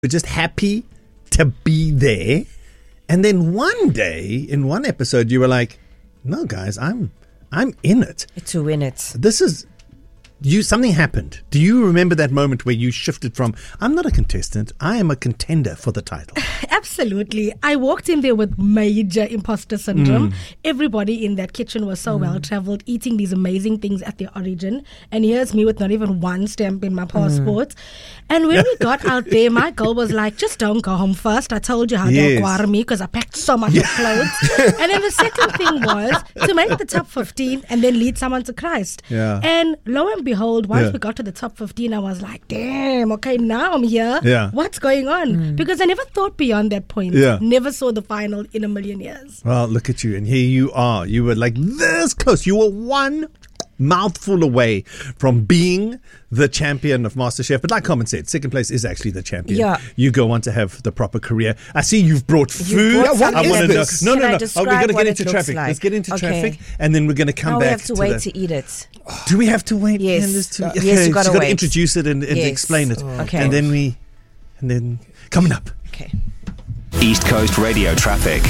We're just happy to be there. And then one day, in one episode, you were like, no, guys, I'm in it. To win it. This is... something happened. Do you remember that moment where you shifted from, I'm not a contestant, I am a contender for the title? Absolutely. I walked in there with major imposter syndrome. Everybody in that kitchen was so well-traveled, eating these amazing things at their origin. And here's me with not even one stamp in my passport. And when we got out there, my girl was like, just don't go home first. I told you how to acquire me because I packed so much clothes. And then the second thing was to make the top 15 and then lead someone to Christ. Yeah. And lo and behold, once we got to the top 15, I was like, damn, okay, now I'm here. Yeah. What's going on? Because I never thought beyond that point. Never saw the final in a million years. Well, look at you. And here you are. You were like this close. You were one mouthful away from being the champion of MasterChef. But like Carmen said, second place is actually the champion. Yeah. You go on to have the proper career. I see you've brought food. What I want to know. this? No. Can I We're describe going to what get it into looks traffic. like? Let's get into Okay. traffic. And then we're going to come Now back we have to wait the... to eat it. Do we have to wait? Yes. Candace, Yes, you got to gotta wait. introduce it and explain it. Okay. And then coming up. Okay. East Coast Radio traffic.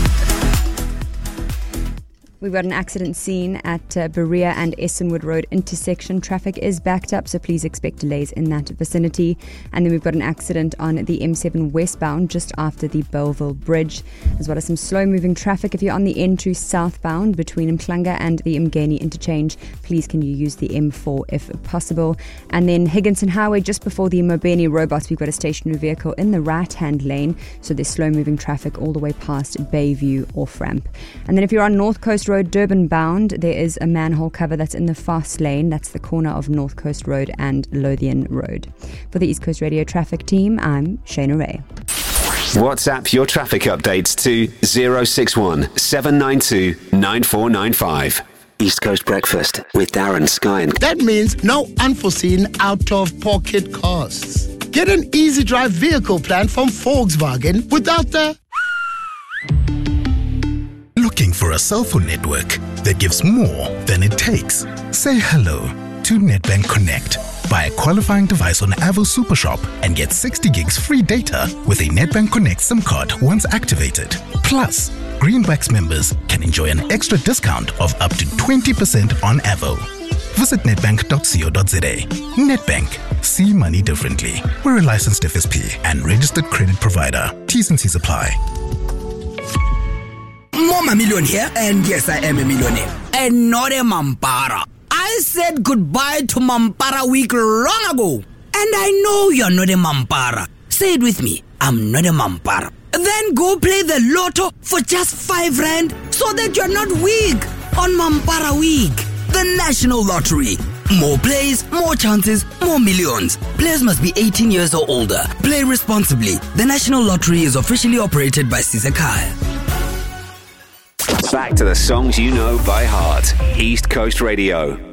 We've got an accident scene at Berea and Essenwood Road intersection. Traffic is backed up, so please expect delays in that vicinity. And then we've got an accident on the M7 westbound just after the Belleville Bridge, as well as some slow-moving traffic. If you're on the N2 southbound between Mklanga and the Mgeni interchange, please can you use the M4 if possible. And then Higginson Highway just before the Mobeni Robots, we've got a stationary vehicle in the right-hand lane, so there's slow-moving traffic all the way past Bayview off-ramp. And then if you're on North Coast Road, Durban bound, there is a manhole cover that's in the fast lane. That's the corner of North Coast Road and Lothian Road. For the East Coast Radio traffic team, I'm Shayna Ray. WhatsApp your traffic updates to 061 792 9495. East Coast Breakfast with Darren, Sky and... That means no unforeseen out-of-pocket costs. Get an easy drive vehicle plan from Volkswagen without the... Looking for a cell phone network that gives more than it takes? Say hello to Nedbank Connect. Buy a qualifying device on Avo Supershop and get 60 gigs free data with a Nedbank Connect SIM card once activated. Plus, Greenbacks members can enjoy an extra discount of up to 20% on Avo. Visit netbank.co.za. Nedbank. See money differently. We're a licensed FSP and registered credit provider. T's and C's apply. I'm a millionaire, and yes, I am a millionaire, and not a Mampara. I said goodbye to Mampara week long ago, and I know you're not a Mampara. Say it with me, I'm not a Mampara. Then go play the lotto for just 5 rand so that you're not weak on Mampara week. The National Lottery. More plays, more chances, more millions. Players must be 18 years or older. Play responsibly. The National Lottery is officially operated by Sisekaya. Back to the songs you know by heart. East Coast Radio.